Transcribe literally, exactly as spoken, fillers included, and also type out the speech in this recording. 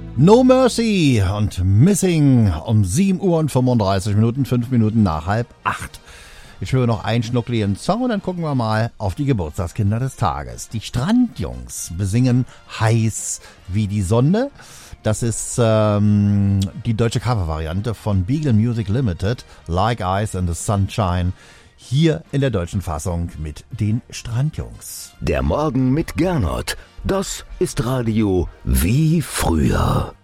No Mercy und Missing um sieben Uhr und fünfunddreißig Minuten, fünf Minuten nach halb acht. Ich höre noch einen schnuckligen Song und dann gucken wir mal auf die Geburtstagskinder des Tages. Die Strandjungs besingen Heiß wie die Sonne. Das ist ähm, die deutsche Covervariante von Beagle Music Limited, Like Ice and the Sunshine, hier in der deutschen Fassung mit den Strandjungs. Der Morgen mit Gernot, das ist Radio wie früher.